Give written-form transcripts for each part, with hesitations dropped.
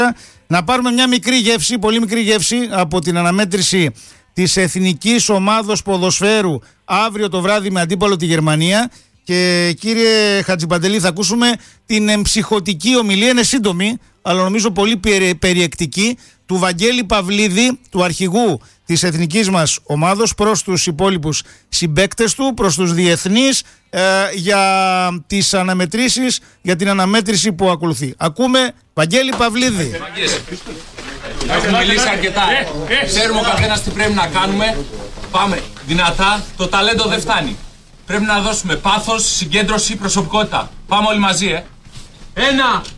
Να πάρουμε μια μικρή γεύση, πολύ μικρή γεύση από την αναμέτρηση της Εθνικής Ομάδος Ποδοσφαίρου αύριο το βράδυ με αντίπαλο τη Γερμανία. Και κύριε Χατζιπαντελή, θα ακούσουμε την εμψυχωτική ομιλία, είναι σύντομη αλλά νομίζω πολύ περιεκτική, του Βαγγέλη Παυλίδη, του αρχηγού της εθνικής μας ομάδος, προς τους υπόλοιπους συμπαίκτες του, προς τους διεθνείς, για τις αναμετρήσεις, για την αναμέτρηση που ακολουθεί. Ακούμε Βαγγέλη Παυλίδη. Έχουμε μιλήσει αρκετά. Ξέρουμε ο καθένας τι πρέπει να κάνουμε. Πάμε δυνατά. Το ταλέντο δεν φτάνει. Πρέπει να δώσουμε πάθος, συγκέντρωση, προσωπικότητα. Πάμε όλοι μαζί, 1, 2,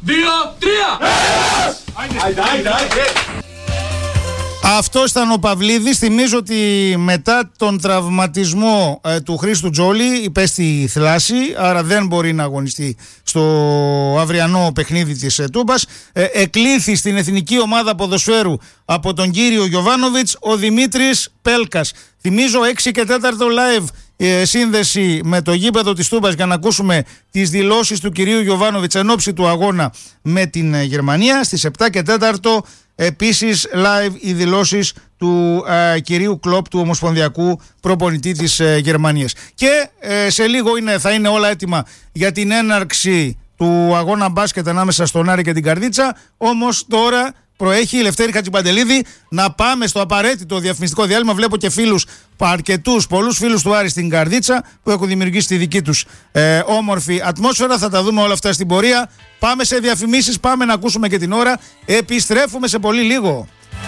3! Αυτό ήταν ο Παυλίδης. Θυμίζω ότι μετά τον τραυματισμό του Χρήστου Τζόλη υπέστη θλάση, άρα δεν μπορεί να αγωνιστεί στο αυριανό παιχνίδι της Τούμπας. Εκλήθη στην εθνική ομάδα ποδοσφαίρου από τον κύριο Γιοβάνοβιτς ο Δημήτρης Πέλκας. Θυμίζω 6 και 4 live σύνδεση με το γήπεδο της Τούμπας για να ακούσουμε τις δηλώσεις του κυρίου Γιοβάνοβιτς εν ώψη του αγώνα με την Γερμανία. Στις 7 και 4 επίσης live οι δηλώσεις του κυρίου Κλοπ, του ομοσπονδιακού προπονητή της Γερμανίας. Και σε λίγο θα είναι όλα έτοιμα για την έναρξη του αγώνα μπάσκετ ανάμεσα στον Άρη και την Καρδίτσα. Όμως τώρα προέχει η Λευτέρη Χατζιπαντελίδη να πάμε στο απαραίτητο διαφημιστικό διάλειμμα. Βλέπω και φίλους, πολλούς φίλους του Άρη στην Καρδίτσα που έχουν δημιουργήσει τη δική τους όμορφη ατμόσφαιρα. Θα τα δούμε όλα αυτά στην πορεία. Πάμε σε διαφημίσεις, πάμε να ακούσουμε και την ώρα. Επιστρέφουμε σε πολύ λίγο.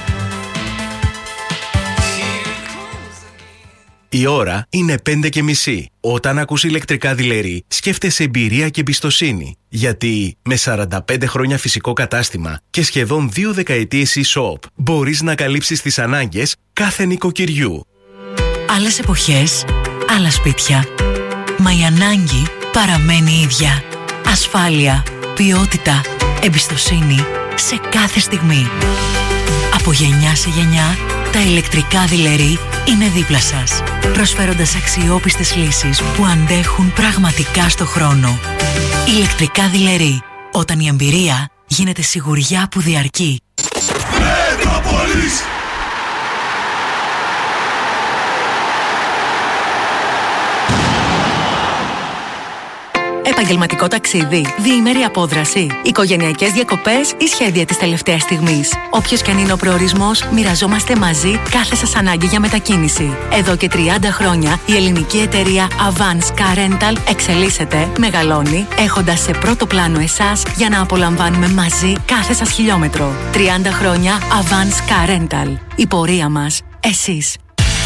Η ώρα είναι 5:30. Όταν ακούς ηλεκτρικά δειλερί, σκέφτεσαι εμπειρία και εμπιστοσύνη. Γιατί με 45 χρόνια φυσικό κατάστημα και σχεδόν 2 δεκαετίες e-shop μπορείς να καλύψεις τις ανάγκες κάθε νοικοκυριού. Άλλες εποχές, άλλα σπίτια. Μα η ανάγκη παραμένει η ίδια. Ασφάλεια, ποιότητα, εμπιστοσύνη σε κάθε στιγμή. Από γενιά σε γενιά, τα ηλεκτρικά δειλερί είναι δίπλα σας, προσφέροντας αξιόπιστες λύσεις που αντέχουν πραγματικά στο χρόνο. Ηλεκτρικά δειλερί, όταν η εμπειρία γίνεται σιγουριά που διαρκεί. Επαγγελματικό ταξίδι, διήμερη απόδραση, οικογενειακές διακοπές ή σχέδια της τελευταίας στιγμής. Όποιος και αν είναι ο προορισμός, μοιραζόμαστε μαζί κάθε σας ανάγκη για μετακίνηση. Εδώ και 30 χρόνια η ελληνική εταιρεία Avance Car Rental εξελίσσεται, μεγαλώνει, έχοντας σε πρώτο πλάνο εσάς για να απολαμβάνουμε μαζί κάθε σας χιλιόμετρο. 30 χρόνια Avance Car Rental. Η πορεία μας, εσείς.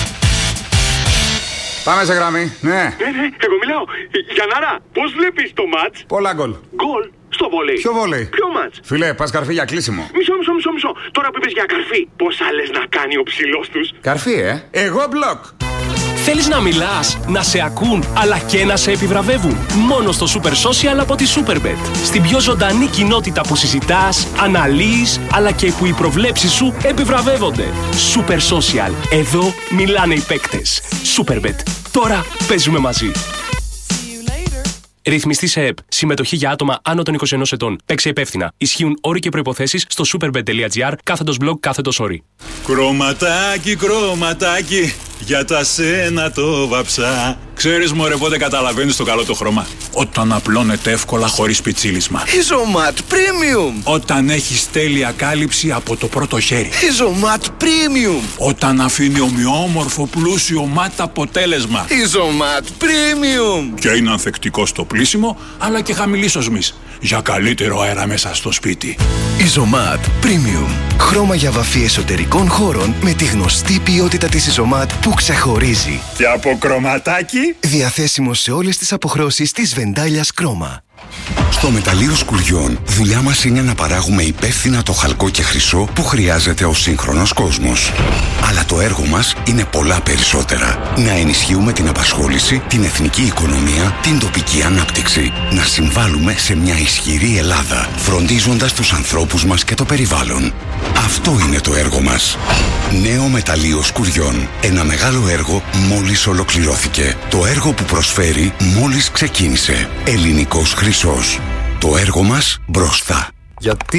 Πάμε σε γραμμή, ναι. Εγώ μιλάω. Γιαννάρα, πώς βλέπεις το μάτς? Πολλά γκολ. Γκολ στο βόλεϊ. Ποιο βόλεϊ? Ποιο μάτς? Φιλέ, πας καρφί για κλείσιμο. Μισό. Τώρα που είπες για καρφί, πόσα λες να κάνει ο ψηλός τους? Καρφί, Εγώ μπλοκ. Θέλεις να μιλάς, να σε ακούν, αλλά και να σε επιβραβεύουν? Μόνο στο Super Social από τη Superbet. Στην πιο ζωντανή κοινότητα που συζητάς, αναλύεις, αλλά και που οι προβλέψεις σου επιβραβεύονται. Super Social. Εδώ μιλάνε οι παίκτες. Superbet. Τώρα παίζουμε μαζί. Ρυθμιστή σε ΕΠ. Συμμετοχή για άτομα άνω των 21 ετών. Παίξε υπεύθυνα. Ισχύουν όροι και προϋποθέσεις στο superbet.gr/blog/όροι. Κρωματάκι, για τα σένα το βαψά. Ξέρεις μωρέ πότε καταλαβαίνεις το καλό το χρώμα? Όταν απλώνεται εύκολα χωρίς πιτσίλισμα. Isomat Premium. Όταν έχεις τέλεια κάλυψη από το πρώτο χέρι. Isomat Premium. Όταν αφήνει ομοιόμορφο πλούσιο ματ αποτέλεσμα. Isomat Premium. Και είναι ανθεκτικό στο πλύσιμο αλλά και χαμηλής οσμής. Για καλύτερο αέρα μέσα στο σπίτι. Isomat Premium. Χρώμα για βαφή εσωτερικών χώρων με τη γνωστή ποιότητα της Isomat που ξεχωρίζει. Και από κρωματάκι. Διαθέσιμο σε όλες τις αποχρώσεις της Βεντάλιας Κρόμα. Στο Μεταλλείο Σκουριών, δουλειά μας είναι να παράγουμε υπεύθυνα το χαλκό και χρυσό που χρειάζεται ο σύγχρονος κόσμος. Αλλά το έργο μας είναι πολλά περισσότερα. Να ενισχύουμε την απασχόληση, την εθνική οικονομία, την τοπική ανάπτυξη. Να συμβάλλουμε σε μια ισχυρή Ελλάδα, φροντίζοντας τους ανθρώπους μας και το περιβάλλον. Αυτό είναι το έργο μας. Νέο Μεταλλείο Σκουριών. Ένα μεγάλο έργο μόλις ολοκληρώθηκε. Το έργο που προσφέρει μόλις ξεκίνησε. Ελληνικός χρυσός. Το έργο μας μπροστά. Γιατί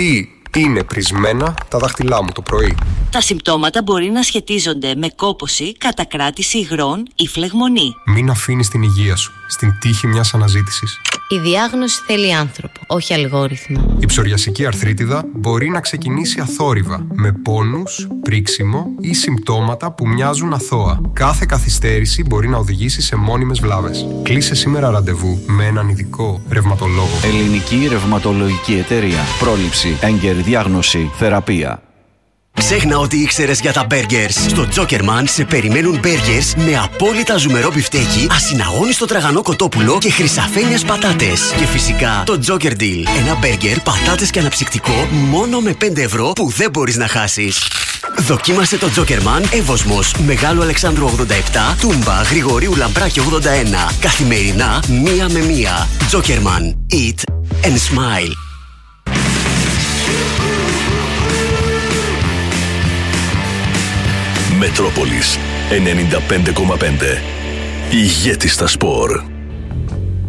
Είναι πρισμένα τα δάχτυλά μου το πρωί. Τα συμπτώματα μπορεί να σχετίζονται με κόπωση, κατακράτηση υγρών ή φλεγμονή. Μην αφήνεις την υγεία σου στην τύχη μιας αναζήτησης. Η διάγνωση θέλει άνθρωπο, όχι αλγόριθμο. Η ψωριασική αρθρίτιδα μπορεί να ξεκινήσει αθόρυβα, με πόνους, πρίξιμο ή συμπτώματα που μοιάζουν αθώα. Κάθε καθυστέρηση μπορεί να οδηγήσει σε μόνιμες βλάβες. Κλείσε σήμερα ραντεβού με έναν ειδικό ρευματολόγο. Ελληνική Ρευματολογική Εταιρεία. Πρόληψη, έγκαιρη διάγνωση, θεραπεία. Ξέχνα ότι ήξερες για τα μπέργκερς. Στο Jokerman σε περιμένουν μπέργκερς με απόλυτα ζουμερό μπιφτέκι, ασυναγώνιστο τραγανό κοτόπουλο και χρυσαφένιες πατάτες. Και φυσικά το Joker Deal. Ένα μπέργκερ, πατάτες και αναψυκτικό μόνο με 5 ευρώ που δεν μπορείς να χάσεις. Δοκίμασε το Jokerman Εύωσμος, Μεγάλου Αλεξάνδρου 87, Τούμπα, Γρηγορίου Λαμπράκη 81. Καθημερινά 1 με 1. Jokerman. Eat and smile. Μετρόπολης 95,5. Ηγέτη στα σπορ.